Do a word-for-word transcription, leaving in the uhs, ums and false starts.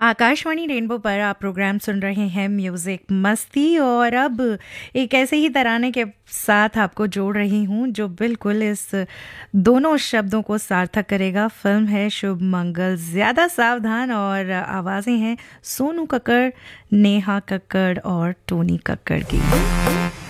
Akashvani rainbow पर आप programme सुन रहे हैं म्यूजिक मस्ती और अब एक ऐसे ही तराने के साथ आपको जोड़ रही हूँ जो बिल्कुल इस दोनों शब्दों को सार्थक करेगा। फिल्म है शुभ मंगल, ज़्यादा सावधान और आवाज़ें हैं सोनू कक्कड़, नेहा कक्कड़ और टोनी कक्कड़ की।